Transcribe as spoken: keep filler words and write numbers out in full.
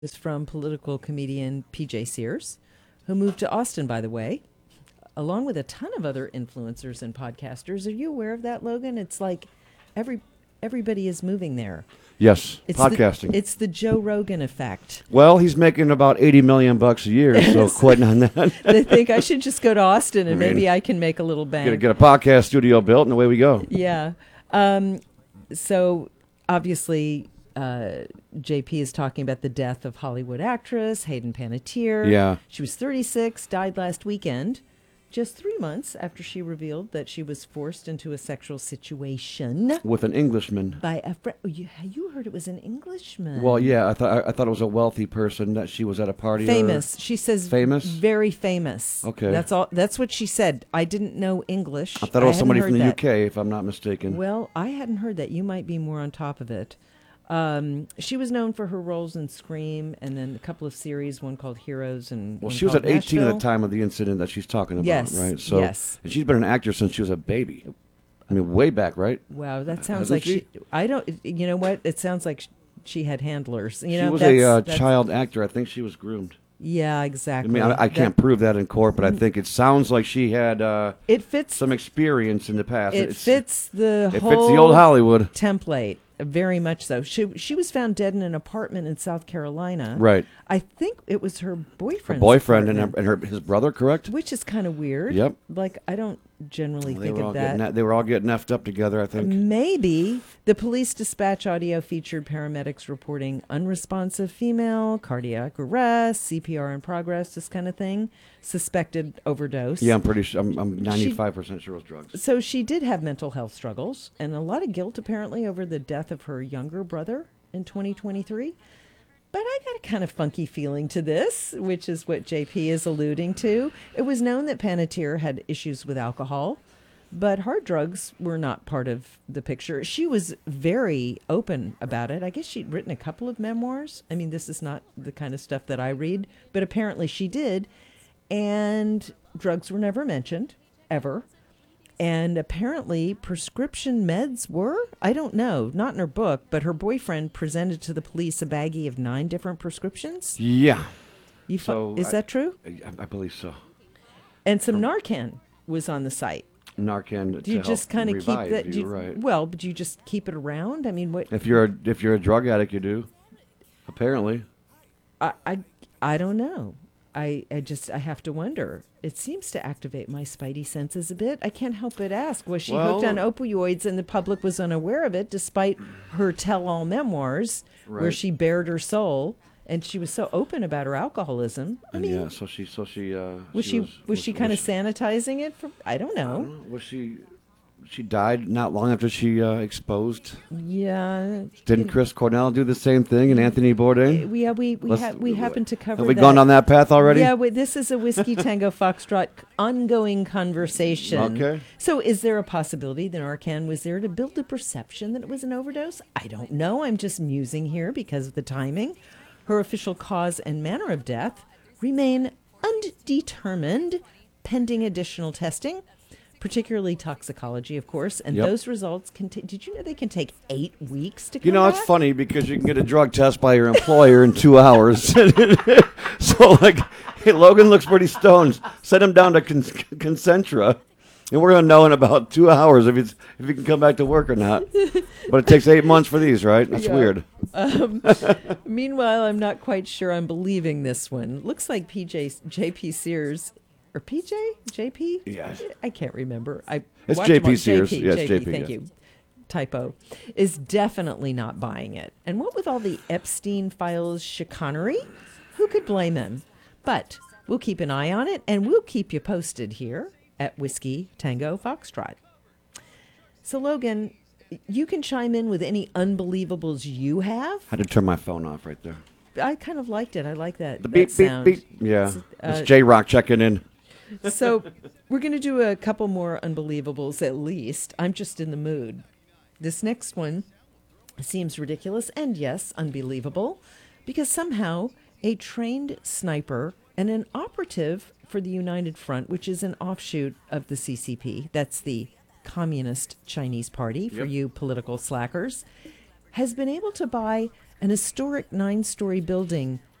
is from political comedian P J Sears, who moved to Austin, by the way, along with a ton of other influencers and podcasters. Are you aware of that, Logan? It's like every everybody is moving there. Yes, It's podcasting. The, it's the Joe Rogan effect. Well, he's making about eighty million bucks a year, so quitting on that. They think I should just go to Austin and I mean, maybe I can make a little bang. Gonna get a podcast studio built, and away we go. Yeah. Um, so obviously, uh, J P is talking about the death of Hollywood actress Hayden Panettiere. Yeah. She was thirty-six, died last weekend, just three months after she revealed that she was forced into a sexual situation With an Englishman. by a friend. Oh, you, you heard it was an Englishman. Well, yeah, I thought I, I thought it was a wealthy person that she was at a party. Famous. She says Famous? very famous. Okay. That's all. That's what she said. I didn't know English. Or, I thought it was hadn't somebody heard from the that. U K, if I'm not mistaken. Well, I hadn't heard that. You might be more on top of it. Um, she was known for her roles in Scream and then a couple of series, one called Heroes and well, one she was called at eighteen at Nashville. the time of the incident that she's talking about, Yes, right? So, yes. And she's been an actor since she was a baby. I mean, way back, right? Wow, that sounds Hasn't like she? she? I don't. You know what? It sounds like sh- she had handlers. You know, she was that's, a uh, that's- child actor. I think she was groomed. Yeah, I exactly. mean, I, I can't That- prove that in court, but I think it sounds like she had uh, It fits. some experience in the past. It It's- fits the It whole fits the old Hollywood. template very much so. She she was found dead in an apartment in South Carolina. Right. I think it was her Her boyfriend. boyfriend and, her, and her, his brother, correct? which is kind of weird. Yep. Like I don't generally They think were, all of that. getting, they were all getting effed up together, I think. Maybe the police dispatch audio featured paramedics reporting unresponsive female, cardiac arrest, C P R in progress, this kind of thing, suspected overdose. Yeah, I'm pretty sure. I'm, I'm ninety-five percent sure it was drugs. So she did have mental health struggles and a lot of guilt apparently over the death of her younger brother in twenty twenty-three. But I got a kind of funky feeling to this, which is what J P is alluding to. It was known that Panettiere had issues with alcohol, but hard drugs were not part of the picture. She was very open about it. I guess she'd written a couple of memoirs. I mean, this is not the kind of stuff that I read, but apparently she did. And drugs were never mentioned, ever. And apparently prescription meds were? I don't know. Not in her book, but her boyfriend presented to the police a baggie of nine different prescriptions. Yeah. You fo- So Is I- that true? I, I believe so. And some Narcan was on the site. Narcan. Do you to just help kind of keep revive that? you, Do you, right? Well, but do you just keep it around? I mean, what? If you're a, if you're a drug addict, you do. Apparently. I, I, I don't know. I, I just I have to wonder. It seems to activate my spidey senses a bit. I can't help but ask: was she hooked Well- on opioids and the public was unaware of it, despite her tell-all memoirs, where Right. she bared her soul and she was so open about her alcoholism? I And mean, yeah. So she. So she. Uh, was she was, she kind of was, sanitizing it? For I don't I know. don't know. Was she? She died not long after she uh, exposed. Yeah. Didn't Chris Cornell do the same thing, and Anthony Bourdain? We yeah, we we, Let's- ha- we happen to cover Have we that. gone on that path already? Yeah, wait, this is a Whiskey Tango Foxtrot ongoing conversation. Okay. So is there a possibility that Narcan was there to build the perception that it was an overdose? I don't know. I'm just musing here because of the timing. Her official cause and manner of death remain undetermined pending additional testing, particularly toxicology, of course. And Yep. those results can ta- did you know they can take eight weeks to come You know, it's back? funny because you can get a drug test by your employer in two hours. So, like, hey, Logan looks pretty stoned. Send him down to Con- Concentra, and we're going to know in about two hours if he's if he can come back to work or not. But it takes eight months for these, right? That's Yeah. weird. Um, meanwhile, I'm not quite sure I'm believing this one. Looks like P J J P Sears or P J J P. Yes. I can't remember. I It's watch J them P on- Sears. J P, Yes, J P, J P, Thank yeah. you. Typo is definitely not buying it. And what with all the Epstein files chicanery, who could blame him? But we'll keep an eye on it, and we'll keep you posted here at Whiskey Tango Foxtrot. So, Logan, you can chime in with any unbelievables you have. I had to turn my phone off right there. I kind of liked it. I like that, The that beep, beep, sound. beep. Yeah. Uh, It's J Rock checking in. So we're going to do a couple more unbelievables at least. I'm just in the mood. This next one seems ridiculous and, yes, unbelievable, because somehow a trained sniper and an operative for the United Front, which is an offshoot of the C C P, that's the Communist Chinese Party for Yep. you political slackers, has been able to buy An historic nine story building